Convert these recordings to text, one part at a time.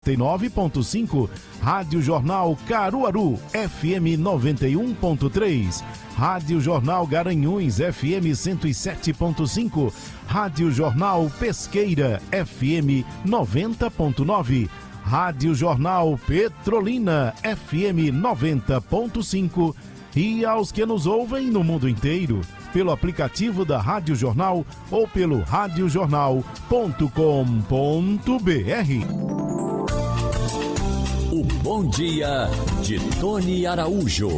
89.5, Rádio Jornal Caruaru, FM 91.3, Rádio Jornal Garanhuns, FM 107.5, Rádio Jornal Pesqueira, FM 90.9, Rádio Jornal Petrolina, FM 90.5, e aos que nos ouvem no mundo inteiro, pelo aplicativo da Rádio Jornal ou pelo radiojornal.com.br. O Bom Dia de Tony Araújo.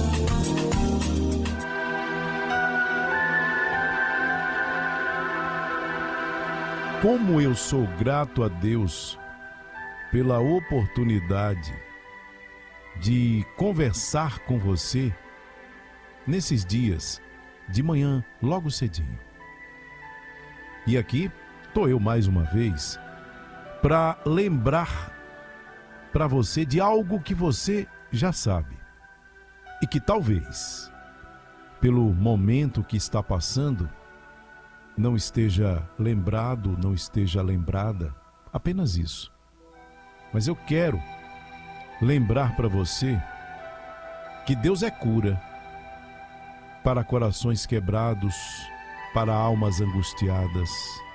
Como eu sou grato a Deus pela oportunidade de conversar com você nesses dias de manhã, logo cedinho. E aqui estou eu mais uma vez para lembrar para você de algo que você já sabe e que talvez, pelo momento que está passando, não esteja lembrado, não esteja lembrada, apenas isso. Mas eu quero lembrar para você que Deus é cura para corações quebrados, para almas angustiadas.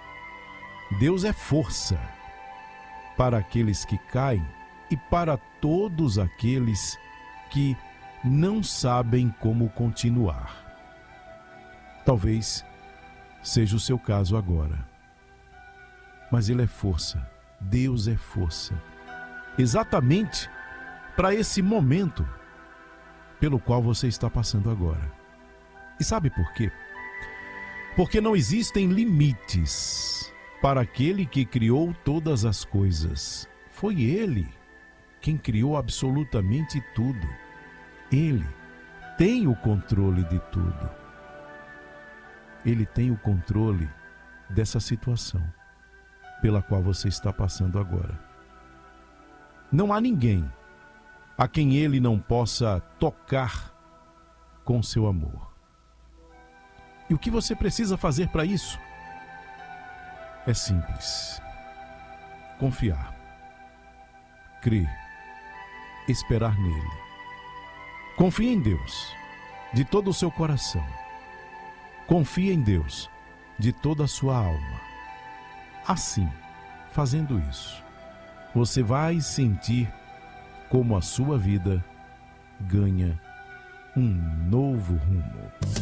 Deus é força para aqueles que caem e para todos aqueles que não sabem como continuar. Talvez seja o seu caso agora. Mas Ele é força, Deus é força, exatamente para esse momento pelo qual você está passando agora. E sabe por quê? Porque não existem limites para aquele que criou todas as coisas. Foi Ele quem criou absolutamente tudo. Ele tem o controle de tudo. Ele tem o controle dessa situação pela qual você está passando agora. Não há ninguém a quem Ele não possa tocar com seu amor. E o que você precisa fazer para isso? É simples. Confiar. Crer. Esperar nele. Confie em Deus de todo o seu coração. Confie em Deus de toda a sua alma. Assim, fazendo isso, você vai sentir como a sua vida ganha um novo rumo.